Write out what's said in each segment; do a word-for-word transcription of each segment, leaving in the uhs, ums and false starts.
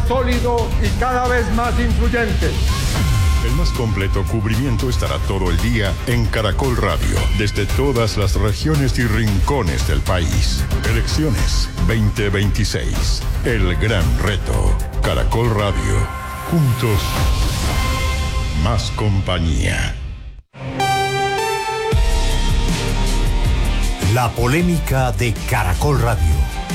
más sólido y cada vez más influyente. El más completo cubrimiento estará todo el día en Caracol Radio, desde todas las regiones y rincones del país. Elecciones veinte veintiséis. El gran reto. Caracol Radio. Juntos, más compañía. La polémica de Caracol Radio.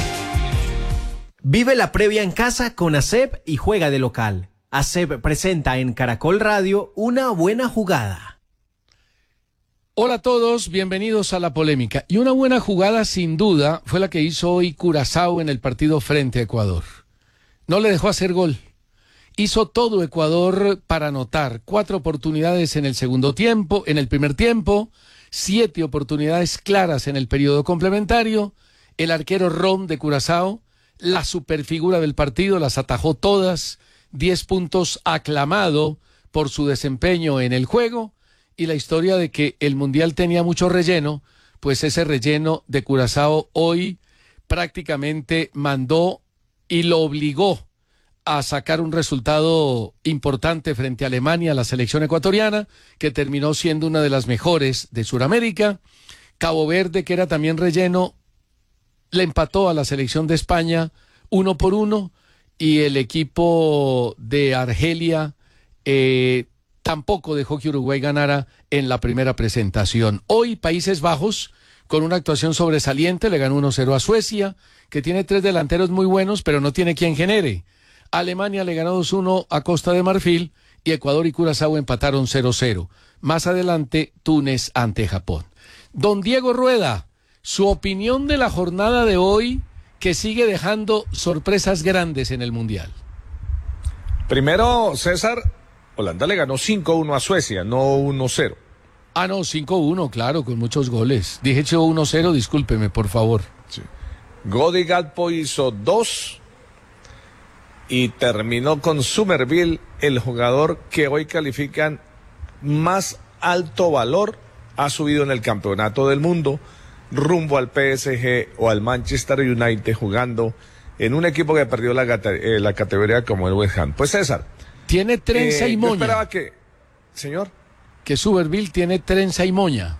Vive la previa en casa con A S E B y juega de local. A S E B presenta en Caracol Radio Una Buena Jugada. Hola a todos, bienvenidos a La Polémica. Y una buena jugada sin duda fue la que hizo hoy Curazao en el partido frente a Ecuador. No le dejó hacer gol. Hizo todo Ecuador para anotar. Cuatro oportunidades en el segundo tiempo, en el primer tiempo, siete oportunidades claras en el periodo complementario. El arquero Rom de Curazao, la superfigura del partido, las atajó todas. Diez puntos, aclamado por su desempeño en el juego, y la historia de que el Mundial tenía mucho relleno, pues ese relleno de Curazao hoy prácticamente mandó y lo obligó a sacar un resultado importante frente a Alemania, la selección ecuatoriana, que terminó siendo una de las mejores de Sudamérica. Cabo Verde, que era también relleno, le empató a la selección de España uno por uno, y el equipo de Argelia eh, tampoco dejó que Uruguay ganara en la primera presentación. Hoy Países Bajos, con una actuación sobresaliente, le ganó uno cero a Suecia, que tiene tres delanteros muy buenos, pero no tiene quien genere. Alemania le ganó dos uno a Costa de Marfil, y Ecuador y Curazao empataron cero cero. Más adelante, Túnez ante Japón. Don Diego Rueda, su opinión de la jornada de hoy, que sigue dejando sorpresas grandes en el Mundial. Primero, César, Holanda le ganó cinco uno a Suecia, no uno cero. Ah, no, cinco uno, claro, con muchos goles. Dije hecho uno cero, discúlpeme, por favor. Sí. Godi Gakpo hizo dos y terminó con Somerville, el jugador que hoy califican más alto valor, ha subido en el campeonato del mundo, rumbo al P S G o al Manchester United, jugando en un equipo que perdió la, eh, la categoría como el West Ham. Pues César, tiene trenza eh, y moña. Yo esperaba que, señor, que Somerville tiene trenza y moña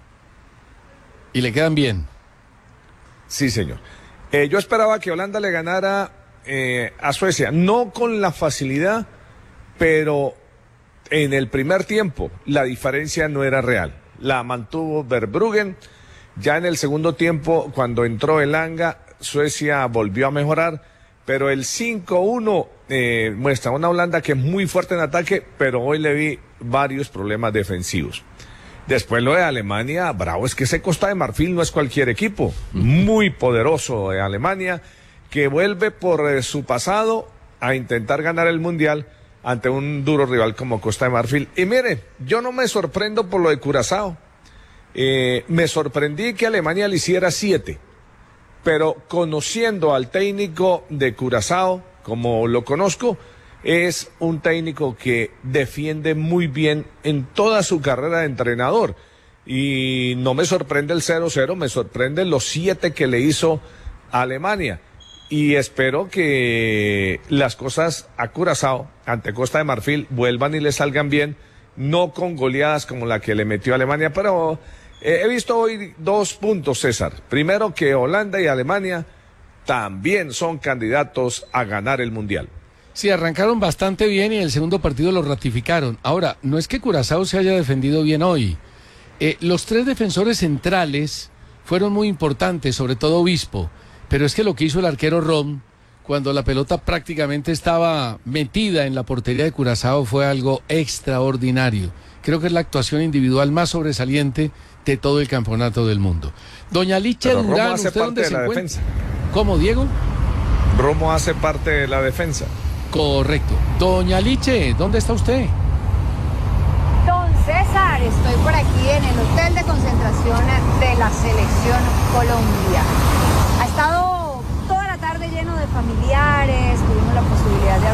y le quedan bien. Sí, señor. Eh, yo esperaba que Holanda le ganara eh, a Suecia, no con la facilidad, pero en el primer tiempo la diferencia no era real. La mantuvo Verbruggen. Ya en el segundo tiempo, cuando entró Elanga, Suecia volvió a mejorar, pero el cinco uno eh, muestra una Holanda que es muy fuerte en ataque, pero hoy le vi varios problemas defensivos. Después lo de Alemania, bravo, es que ese Costa de Marfil no es cualquier equipo, muy poderoso de Alemania, que vuelve por eh, su pasado a intentar ganar el Mundial ante un duro rival como Costa de Marfil. Y mire, yo no me sorprendo por lo de Curazao. Eh, me sorprendí que Alemania le hiciera siete, pero conociendo al técnico de Curazao, como lo conozco, es un técnico que defiende muy bien en toda su carrera de entrenador, y no me sorprende el cero cero, me sorprende los siete que le hizo a Alemania, y espero que las cosas a Curazao ante Costa de Marfil vuelvan y le salgan bien, no con goleadas como la que le metió a Alemania, pero eh, he visto hoy dos puntos, César. Primero, que Holanda y Alemania también son candidatos a ganar el Mundial. Sí, arrancaron bastante bien y en el segundo partido lo ratificaron. Ahora, no es que Curazao se haya defendido bien hoy. Eh, los tres defensores centrales fueron muy importantes, sobre todo Obispo, pero es que lo que hizo el arquero Rom, cuando la pelota prácticamente estaba metida en la portería de Curazao, fue algo extraordinario. Creo que es la actuación individual más sobresaliente de todo el campeonato del mundo. Doña Licha Durán, ¿usted dónde se encuentra? Defensa. ¿Cómo, Diego? Romo hace parte de la defensa. Correcto. Doña Liche, ¿dónde está usted? Don César, estoy por aquí en el hotel de concentración de la Selección Colombia. Ha estado toda la tarde lleno de familiares, tuvimos la posibilidad de